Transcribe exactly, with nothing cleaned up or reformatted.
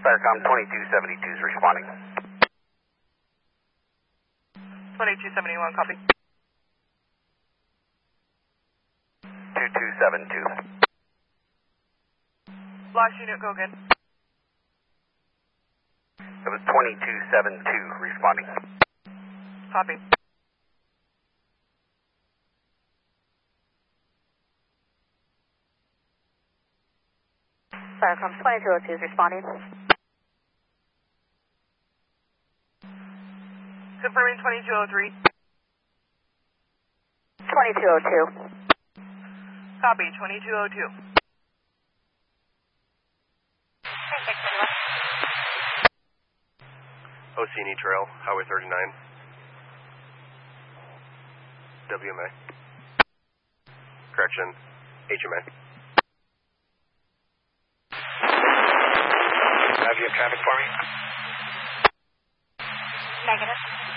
Firecom twenty-two seventy-two is responding. twenty-two seventy-one, copy. two two seven two. Last unit, go again. It was twenty-two seventy-two responding. Copy. Firecom twenty-two oh two is responding. Confirming twenty-two oh three. twenty-two oh two. Copy, twenty-two oh two. Oceany Trail, Highway thirty-nine. W M A. Correction, H M A. Have you have traffic for me? Negative.